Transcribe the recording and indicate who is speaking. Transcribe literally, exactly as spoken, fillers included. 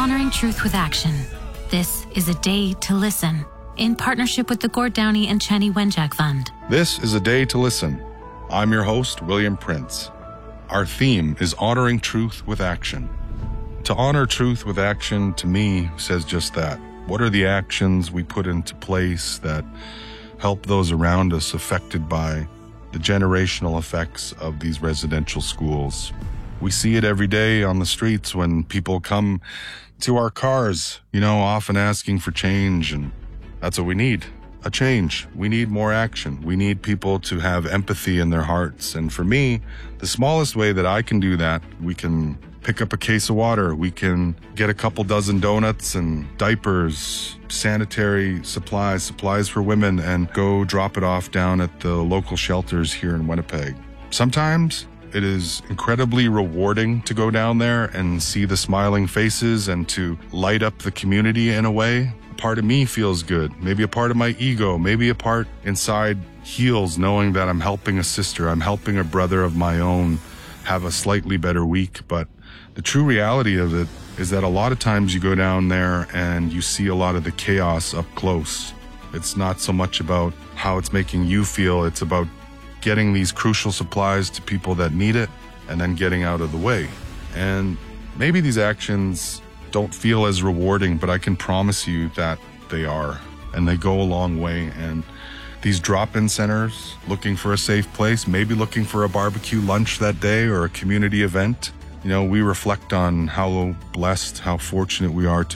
Speaker 1: Honoring Truth with Action. This is a day to listen, in partnership with the Gord Downey and Chenny Wenjack Fund.
Speaker 2: This is a day to listen. I'm your host, William Prince. Our theme is honoring truth with action. To honor truth with action, to me, says just that. What are the actions we put into place that help those around us affected by the generational effects of these residential schools? We see it every day on the streets when people come to our cars, you know, often asking for change, and that's what we need, a change. We need more action. We need people to have empathy in their hearts. And for me, the smallest way that I can do that, we can pick up a case of water, we can get a couple dozen donuts and diapers, sanitary supplies, supplies for women, and go drop it off down at the local shelters here in Winnipeg. Sometimes it is incredibly rewarding to go down there and see the smiling faces and to light up the community in a way. A part of me feels good. Maybe a part of my ego, maybe a part inside heals knowing that I'm helping a sister, I'm helping a brother of my own have a slightly better week. But the true reality of it is that a lot of times you go down there and you see a lot of the chaos up close. It's not so much about how it's making you feel, it's about getting these crucial supplies to people that need it and then getting out of the way. And maybe these actions don't feel as rewarding, but I can promise you that they are, and they go a long way. And these drop-in centers, looking for a safe place, maybe looking for a barbecue lunch that day or a community event, you know, we reflect on how blessed, how fortunate we are to